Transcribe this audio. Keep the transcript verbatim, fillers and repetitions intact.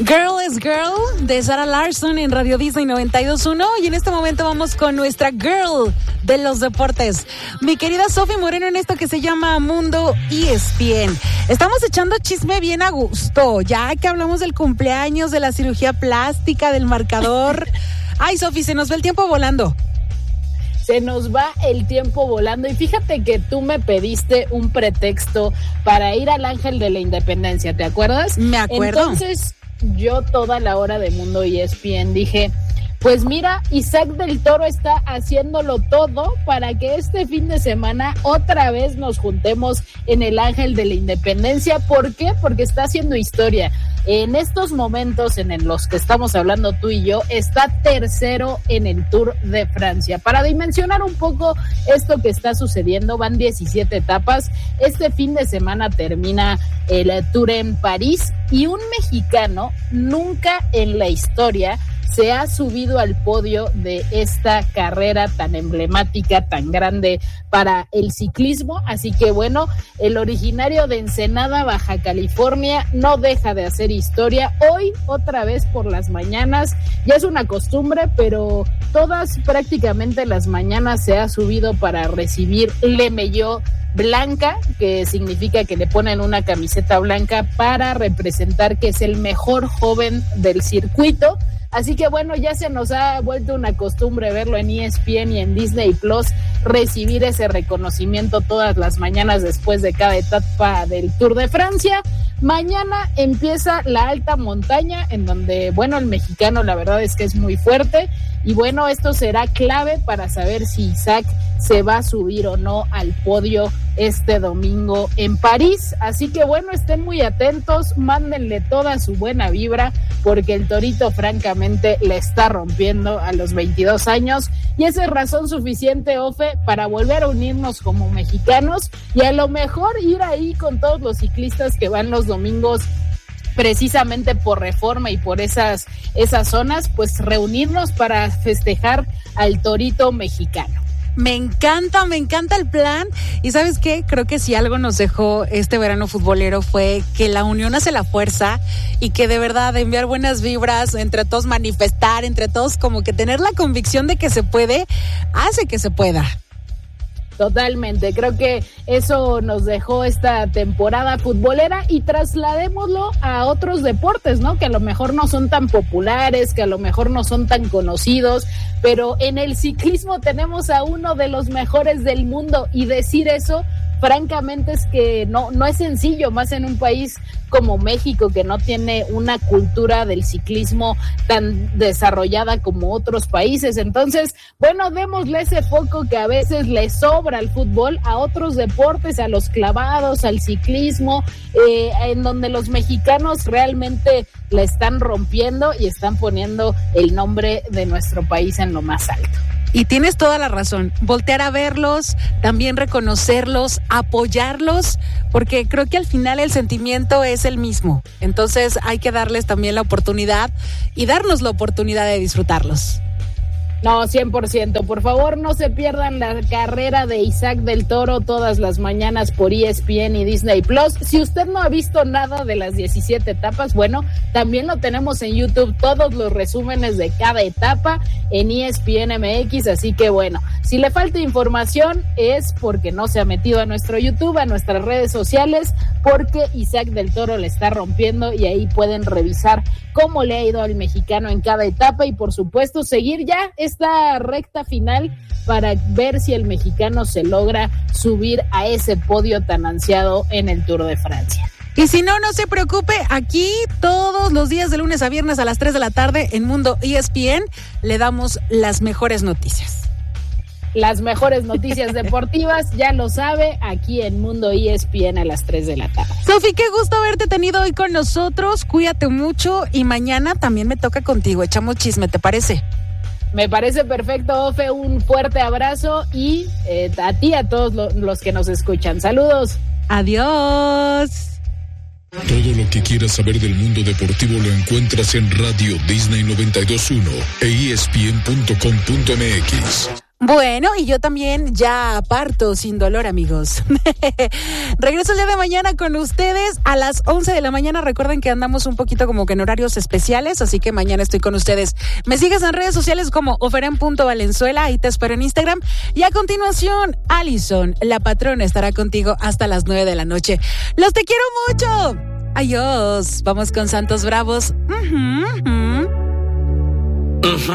Girl is Girl de Sarah Larson en Radio Disney noventa y dos punto uno y en este momento vamos con nuestra girl de los deportes, mi querida Sofi Moreno, en esto que se llama Mundo E S P N. Estamos echando chisme bien a gusto, ya que hablamos del cumpleaños, de la cirugía plástica, del marcador. Ay, Sofi, se nos va el tiempo volando. Se nos va el tiempo volando y fíjate que tú me pediste un pretexto para ir al Ángel de la Independencia, ¿te acuerdas? Me acuerdo. Entonces yo toda la hora de Mundo E S P N dije, pues mira, Isaac del Toro está haciéndolo todo para que este fin de semana otra vez nos juntemos en el Ángel de la Independencia. ¿Por qué? Porque está haciendo historia. En estos momentos en los que estamos hablando tú y yo, está tercero en el Tour de Francia. Para dimensionar un poco esto que está sucediendo, van diecisiete etapas. Este fin de semana termina el Tour en París y un mexicano nunca en la historia se ha subido al podio de esta carrera tan emblemática, tan grande para el ciclismo. Así que bueno, el originario de Ensenada, Baja California, no deja de hacer historia. Hoy, otra vez por las mañanas, ya es una costumbre, pero todas prácticamente las mañanas se ha subido para recibir Le Maillot blanca, que significa que le ponen una camiseta blanca para representar que es el mejor joven del circuito. Así que bueno, ya se nos ha vuelto una costumbre verlo en E S P N y en Disney Plus, recibir ese reconocimiento todas las mañanas después de cada etapa del Tour de Francia. Mañana empieza la alta montaña, en donde, bueno, el mexicano la verdad es que es muy fuerte, y bueno, esto será clave para saber si Isaac se va a subir o no al podio este domingo en París. Así que bueno, estén muy atentos, mándenle toda su buena vibra, porque el Torito francamente le está rompiendo a los veintidós años, y esa es razón suficiente, Ofe, para volver a unirnos como mexicanos y a lo mejor ir ahí con todos los ciclistas que van los domingos precisamente por Reforma y por esas, esas zonas, pues reunirnos para festejar al Torito mexicano. Me encanta, me encanta el plan. Y ¿sabes qué? Creo que si algo nos dejó este verano futbolero fue que la unión hace la fuerza, y que de verdad enviar buenas vibras, entre todos manifestar, entre todos como que tener la convicción de que se puede, hace que se pueda. Totalmente, creo que eso nos dejó esta temporada futbolera, y trasladémoslo a otros deportes, ¿no? Que a lo mejor no son tan populares, que a lo mejor no son tan conocidos, pero en el ciclismo tenemos a uno de los mejores del mundo, y decir eso francamente es que no, no es sencillo, más en un país como México, que no tiene una cultura del ciclismo tan desarrollada como otros países. Entonces, bueno, démosle ese foco que a veces le sobra al fútbol, a otros deportes, a los clavados, al ciclismo, eh, en donde los mexicanos realmente la están rompiendo y están poniendo el nombre de nuestro país en lo más alto. Y tienes toda la razón, voltear a verlos, también reconocerlos, apoyarlos, porque creo que al final el sentimiento es el mismo. Entonces hay que darles también la oportunidad y darnos la oportunidad de disfrutarlos. No, cien por ciento. Por favor, no se pierdan la carrera de Isaac del Toro todas las mañanas por E S P N y Disney Plus. Si usted no ha visto nada de las diecisiete etapas, bueno, también lo tenemos en YouTube, todos los resúmenes de cada etapa en E S P N M X. Así que bueno, si le falta información es porque no se ha metido a nuestro YouTube, a nuestras redes sociales, porque Isaac del Toro le está rompiendo, y ahí pueden revisar cómo le ha ido al mexicano en cada etapa, y por supuesto seguir ya esta recta final para ver si el mexicano se logra subir a ese podio tan ansiado en el Tour de Francia. Y si no, no se preocupe, aquí todos los días de lunes a viernes a las tres de la tarde en Mundo E S P N le damos las mejores noticias. Las mejores noticias deportivas, ya lo sabe, aquí en Mundo E S P N a las tres de la tarde. Sofi, qué gusto haberte tenido hoy con nosotros, cuídate mucho, y mañana también me toca contigo, echamos chisme, ¿te parece? Me parece perfecto, Ofe, un fuerte abrazo, y eh, a ti, a todos lo, los que nos escuchan. Saludos. Adiós. Todo lo que quieras saber del mundo deportivo lo encuentras en Radio Disney noventa y dos punto uno e E S P N punto com punto M X. Bueno, y yo también ya parto sin dolor, amigos. Regreso el día de mañana con ustedes a las once de la mañana. Recuerden que andamos un poquito como que en horarios especiales, así que mañana estoy con ustedes. Me sigues en redes sociales como oferen punto valenzuela, ahí te espero en Instagram. Y a continuación, Alison, la patrona, estará contigo hasta las nueve de la noche. ¡Los te quiero mucho! Adiós. Vamos con Santos Bravos. Uh-huh, uh-huh. Uh-huh.